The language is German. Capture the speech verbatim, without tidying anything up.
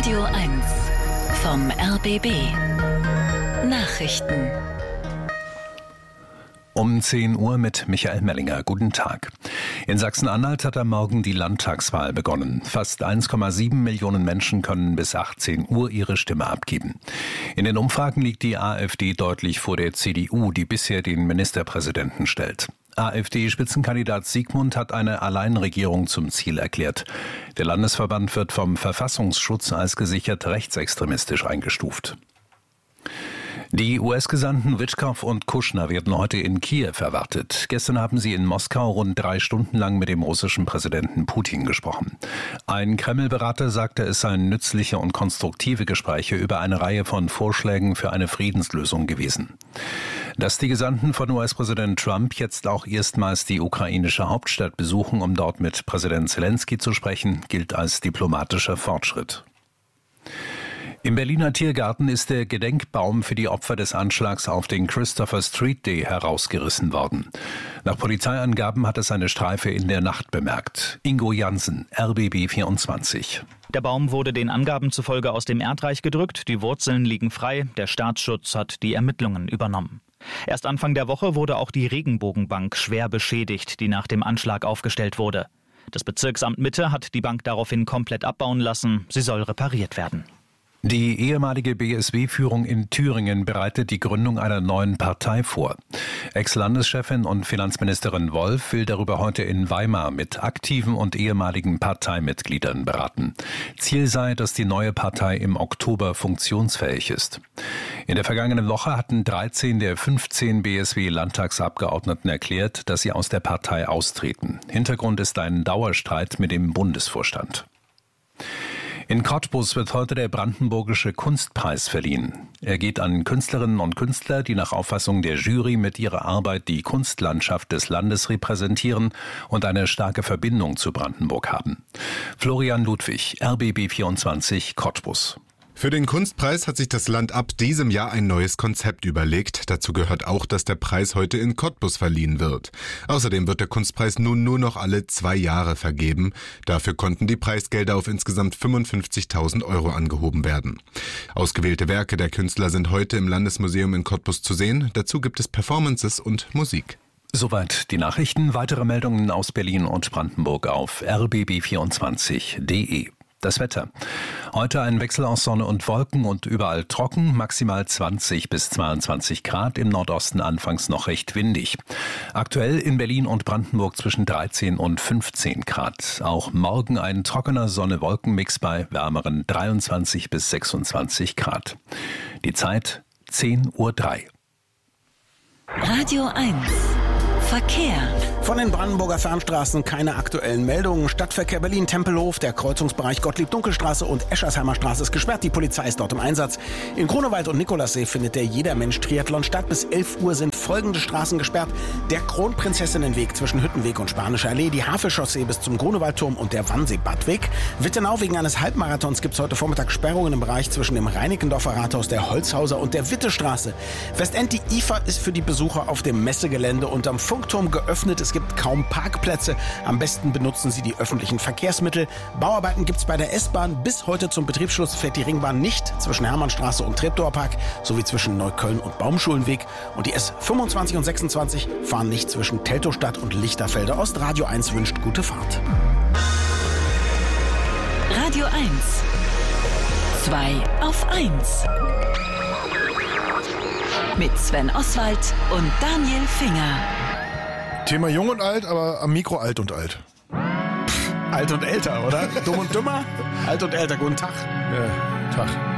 Radio eins vom R B B. Nachrichten. Um zehn Uhr mit Michael Mellinger. Guten Tag. In Sachsen-Anhalt hat am Morgen die Landtagswahl begonnen. Fast eins Komma sieben Millionen Menschen können bis achtzehn Uhr ihre Stimme abgeben. In den Umfragen liegt die AfD deutlich vor der C D U, die bisher den Ministerpräsidenten stellt. AfD-Spitzenkandidat Siegmund hat eine Alleinregierung zum Ziel erklärt. Der Landesverband wird vom Verfassungsschutz als gesichert rechtsextremistisch eingestuft. Die U S-Gesandten Witkow und Kushner werden heute in Kiew erwartet. Gestern haben sie in Moskau rund drei Stunden lang mit dem russischen Präsidenten Putin gesprochen. Ein Kreml-Berater sagte, es seien nützliche und konstruktive Gespräche über eine Reihe von Vorschlägen für eine Friedenslösung gewesen. Dass die Gesandten von U S-Präsident Trump jetzt auch erstmals die ukrainische Hauptstadt besuchen, um dort mit Präsident Zelensky zu sprechen, gilt als diplomatischer Fortschritt. Im Berliner Tiergarten ist der Gedenkbaum für die Opfer des Anschlags auf den Christopher Street Day herausgerissen worden. Nach Polizeiangaben hat es eine Streife in der Nacht bemerkt. Ingo Jansen, R B B vierundzwanzig. Der Baum wurde den Angaben zufolge aus dem Erdreich gedrückt, die Wurzeln liegen frei, der Staatsschutz hat die Ermittlungen übernommen. Erst Anfang der Woche wurde auch die Regenbogenbank schwer beschädigt, die nach dem Anschlag aufgestellt wurde. Das Bezirksamt Mitte hat die Bank daraufhin komplett abbauen lassen, sie soll repariert werden. Die ehemalige B S W-Führung in Thüringen bereitet die Gründung einer neuen Partei vor. Ex-Landeschefin und Finanzministerin Wolf will darüber heute in Weimar mit aktiven und ehemaligen Parteimitgliedern beraten. Ziel sei, dass die neue Partei im Oktober funktionsfähig ist. In der vergangenen Woche hatten dreizehn der fünfzehn B S W-Landtagsabgeordneten erklärt, dass sie aus der Partei austreten. Hintergrund ist ein Dauerstreit mit dem Bundesvorstand. In Cottbus wird heute der Brandenburgische Kunstpreis verliehen. Er geht an Künstlerinnen und Künstler, die nach Auffassung der Jury mit ihrer Arbeit die Kunstlandschaft des Landes repräsentieren und eine starke Verbindung zu Brandenburg haben. Florian Ludwig, R B B vierundzwanzig, Cottbus. Für den Kunstpreis hat sich das Land ab diesem Jahr ein neues Konzept überlegt. Dazu gehört auch, dass der Preis heute in Cottbus verliehen wird. Außerdem wird der Kunstpreis nun nur noch alle zwei Jahre vergeben. Dafür konnten die Preisgelder auf insgesamt fünfundfünfzigtausend Euro angehoben werden. Ausgewählte Werke der Künstler sind heute im Landesmuseum in Cottbus zu sehen. Dazu gibt es Performances und Musik. Soweit die Nachrichten. Weitere Meldungen aus Berlin und Brandenburg auf r b b vierundzwanzig punkt d e. Das Wetter. Heute ein Wechsel aus Sonne und Wolken und überall trocken, maximal zwanzig bis zweiundzwanzig Grad, im Nordosten anfangs noch recht windig. Aktuell in Berlin und Brandenburg zwischen dreizehn und fünfzehn Grad. Auch morgen ein trockener Sonne-Wolken-Mix bei wärmeren dreiundzwanzig bis sechsundzwanzig Grad. Die Zeit zehn Uhr drei. Radio eins. Verkehr. Von den Brandenburger Fernstraßen keine aktuellen Meldungen. Stadtverkehr Berlin-Tempelhof, der Kreuzungsbereich Gottlieb-Dunkelstraße und Eschersheimer Straße ist gesperrt. Die Polizei ist dort im Einsatz. In Grunewald und Nikolassee findet der Jedermensch-Triathlon statt. Bis elf Uhr sind folgende Straßen gesperrt. Der Kronprinzessinnenweg zwischen Hüttenweg und Spanischer Allee, die Havelchaussee bis zum Grunewaldturm und der Wannsee-Badweg. Wittenau, wegen eines Halbmarathons gibt es heute Vormittag Sperrungen im Bereich zwischen dem Reinickendorfer Rathaus, der Holzhauser und der Wittestraße. Westend, die I F A, ist für die Besucher auf dem Messegelände unterm Funkturm geöffnet. Es gibt kaum Parkplätze. Am besten benutzen Sie die öffentlichen Verkehrsmittel. Bauarbeiten gibt es bei der S-Bahn. Bis heute zum Betriebsschluss fährt die Ringbahn nicht zwischen Hermannstraße und Treptower Park sowie zwischen Neukölln und Baumschulenweg. Und die S fünfundzwanzig und sechsundzwanzig fahren nicht zwischen Teltowstadt und Lichterfelde Ost. Radio eins wünscht gute Fahrt. Radio eins. zwei auf eins. Mit Sven Oswald und Daniel Finger. Thema jung und alt, aber am Mikro alt und alt. Alt und älter, oder? Dumm und dümmer? Alt und älter, guten Tag. Ja, Tag.